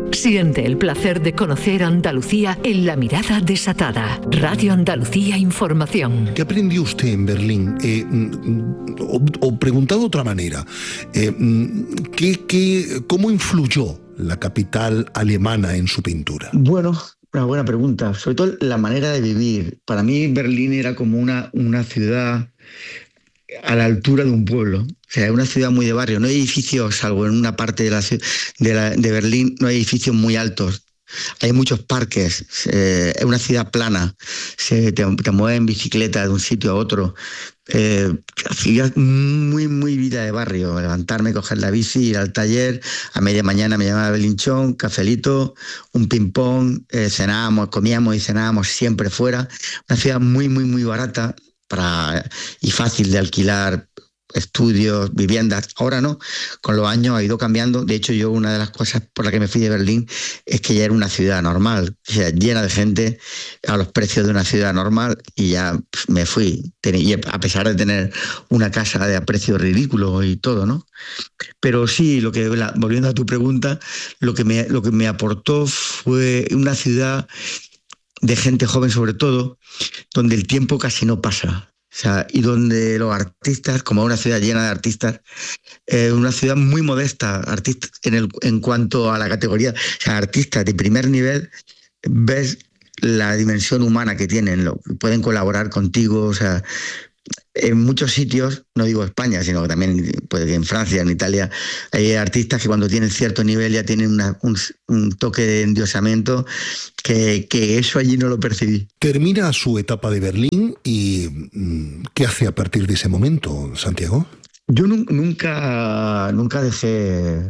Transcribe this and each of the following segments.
Siente el placer de conocer Andalucía en La Mirada Desatada. Radio Andalucía Información. ¿Qué aprendió usted en Berlín? O preguntado de otra manera, ¿cómo influyó la capital alemana en su pintura? Bueno, una buena pregunta. Sobre todo la manera de vivir. Para mí Berlín era como una ciudad a la altura de un pueblo. O sea, es una ciudad muy de barrio. No hay edificios, salvo en una parte de Berlín, no hay edificios muy altos. Hay muchos parques. Es una ciudad plana. Te mueves en bicicleta de un sitio a otro. Ciudad muy, muy vida de barrio. Levantarme, coger la bici, ir al taller. A media mañana me llamaba Belinchón, cafelito, un ping-pong. Comíamos y cenábamos siempre fuera. Una ciudad muy, muy, muy barata y fácil de alquilar estudios, viviendas. Ahora no, con los años ha ido cambiando. De hecho, yo una de las cosas por las que me fui de Berlín es que ya era una ciudad normal, o sea, llena de gente a los precios de una ciudad normal, y ya me fui. Y a pesar de tener una casa de a precio ridículo y todo, ¿no? Pero sí, volviendo a tu pregunta, lo que me aportó fue una ciudad de gente joven sobre todo, donde el tiempo casi no pasa. O sea, y donde los artistas, como una ciudad llena de artistas, una ciudad muy modesta, artistas en cuanto a la categoría, o sea, artistas de primer nivel, ves la dimensión humana que tienen, pueden colaborar contigo, o sea, en muchos sitios, no digo España, sino que también puede que en Francia, en Italia, hay artistas que cuando tienen cierto nivel ya tienen un toque de endiosamiento que eso allí no lo percibí. Termina su etapa de Berlín y ¿qué hace a partir de ese momento, Santiago? Yo nunca dejé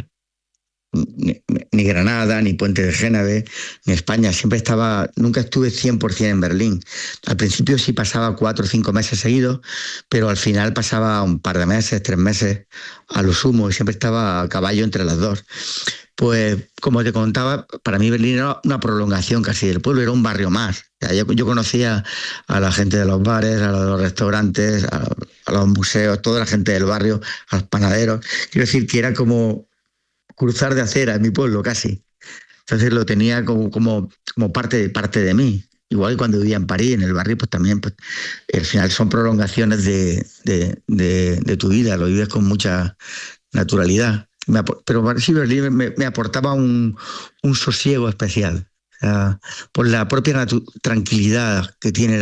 ni Granada, ni Puente de Génave, ni España. Nunca estuve 100% en Berlín. Al principio sí pasaba 4 o 5 meses seguidos, pero al final pasaba un par de meses, 3 meses a lo sumo, y siempre estaba a caballo entre las dos. Pues, como te contaba, para mí Berlín era una prolongación casi del pueblo, era un barrio más. O sea, yo conocía a la gente de los bares, a los restaurantes, a los museos, toda la gente del barrio, a los panaderos. Quiero decir que era como cruzar de acera en mi pueblo casi. Entonces lo tenía como parte de mí. Igual que cuando vivía en París, en el barrio, pues también, pues, al final son prolongaciones de tu vida, lo vives con mucha naturalidad. Pero sí, Berlín me aportaba un sosiego especial. O sea, por la propia tranquilidad que tiene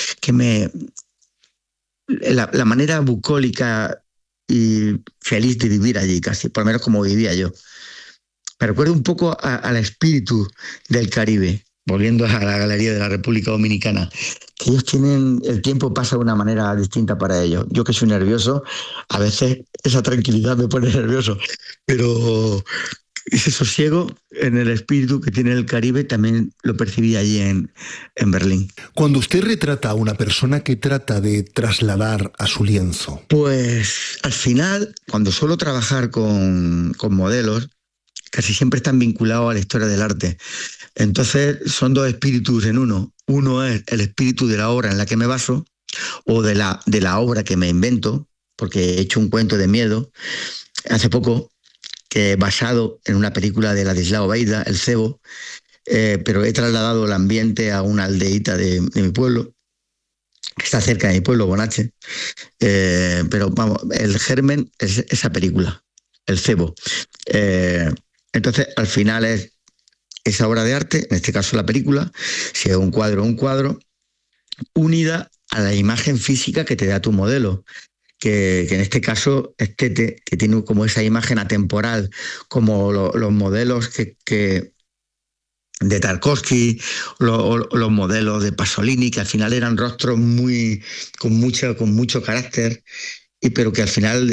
la manera bucólica y feliz de vivir allí, casi, por lo menos como vivía yo. Me recuerda un poco al espíritu del Caribe, volviendo a la Galería de la República Dominicana, que ellos el tiempo pasa de una manera distinta para ellos. Yo, que soy nervioso, a veces esa tranquilidad me pone nervioso, pero ese sosiego en el espíritu que tiene el Caribe también lo percibí allí en Berlín. Cuando usted retrata a una persona, ¿qué trata de trasladar a su lienzo? Pues al final, cuando suelo trabajar con modelos, casi siempre están vinculados a la historia del arte. Entonces son dos espíritus en uno. Uno es el espíritu de la obra en la que me baso, o de la obra que me invento, porque he hecho un cuento de miedo hace poco, que basado en una película de Ladislao Beida, El Cebo, pero he trasladado el ambiente a una aldeíta de mi pueblo, que está cerca de mi pueblo, Bonache. Pero vamos, el germen es esa película, El Cebo. Entonces, al final es esa obra de arte, en este caso la película, si es un cuadro, unida a la imagen física que te da tu modelo. Que en este caso es Tete, que tiene como esa imagen atemporal, como los modelos que de Tarkovsky, los modelos de Pasolini, que al final eran rostros con mucho carácter, pero que al final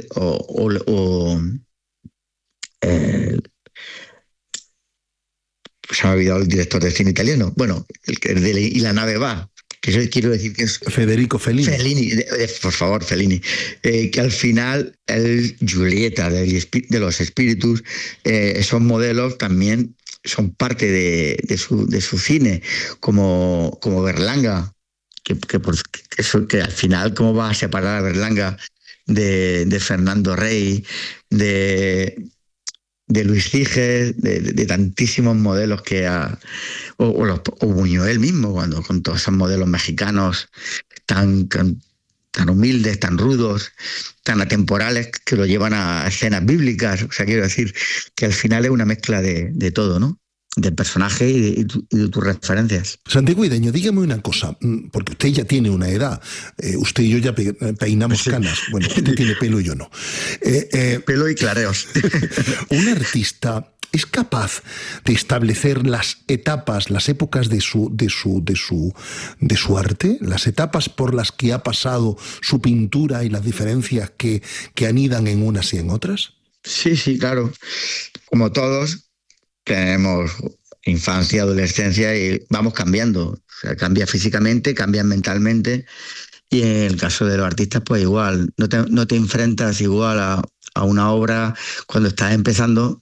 se me ha olvidado el director de cine italiano, bueno, el de Y la nave va, que yo quiero decir que es Federico Fellini. Por favor, Fellini. Que al final el Giulietta de los espíritus, esos modelos también son parte de su cine, como Berlanga, que al final, ¿cómo vas a separar a Berlanga de Fernando Rey, de de Luis Siges, de tantísimos modelos o Buñuel mismo, cuando con todos esos modelos mexicanos tan humildes, tan rudos, tan atemporales, que lo llevan a escenas bíblicas. O sea, quiero decir que al final es una mezcla de todo, ¿no? Del personaje y de tus referencias. Santiago Guideño, dígame una cosa, porque usted ya tiene una edad, usted y yo ya peinamos canas, bueno, usted tiene pelo y yo no. Pelo y clareos. Un artista es capaz de establecer las etapas, las épocas de su arte, las etapas por las que ha pasado su pintura y las diferencias que anidan en unas y en otras. Sí, claro. Como todos, tenemos infancia, adolescencia y vamos cambiando. O sea, cambia físicamente, cambia mentalmente. Y en el caso de los artistas, pues igual. No te enfrentas igual a una obra cuando estás empezando.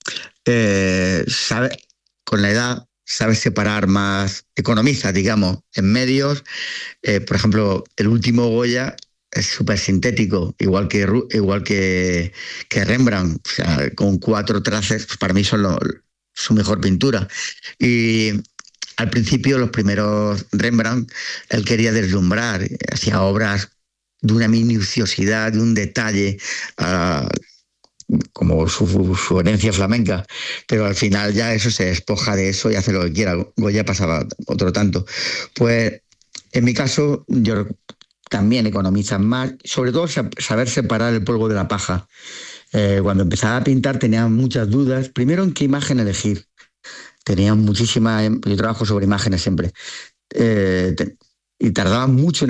Con la edad sabes separar más, economizas, digamos, en medios. Por ejemplo, el último Goya es súper sintético, igual que Rembrandt. O sea, con 4 traces, pues para mí son su mejor pintura. Y al principio, los primeros Rembrandt, él quería deslumbrar, hacía obras de una minuciosidad, de un detalle, como su herencia flamenca, pero al final ya eso se despoja de eso y hace lo que quiera. Goya pasaba otro tanto. Pues en mi caso, yo también economizas más, sobre todo saber separar el polvo de la paja. Cuando empezaba a pintar tenía muchas dudas, primero en qué imagen elegir. Tenía muchísimas, yo trabajo sobre imágenes siempre, y tardaba mucho en